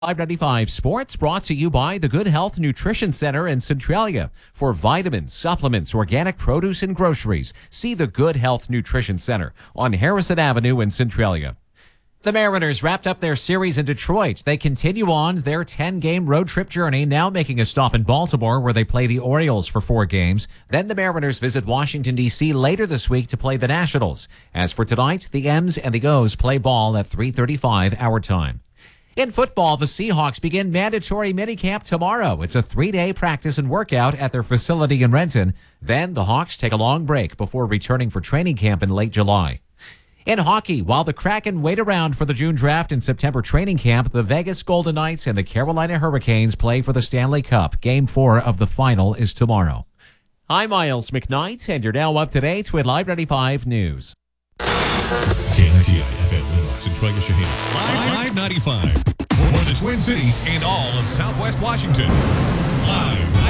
595 Sports brought to you by the Good Health Nutrition Center in Centralia. For vitamins, supplements, organic produce, and groceries, see the Good Health Nutrition Center on Harrison Avenue in Centralia. The Mariners wrapped up their series in Detroit. They continue on their 10-game road trip journey, now making a stop in Baltimore where they play the Orioles for 4 games. Then the Mariners visit Washington, D.C. later this week to play the Nationals. As for tonight, the M's and the O's play ball at 3:35 our time. In football, the Seahawks begin mandatory minicamp tomorrow. It's a 3-day practice and workout at their facility in Renton. Then the Hawks take a long break before returning for training camp in late July. In hockey, while the Kraken wait around for the June draft and September training camp, the Vegas Golden Knights and the Carolina Hurricanes play for the Stanley Cup. Game 4 of the final is tomorrow. I'm Miles McKnight, and you're now up to date with Live 95 News. KNTI FM Little, Centralia, Shaheen. Live 95 for the Twin Cities and all of Southwest Washington. Live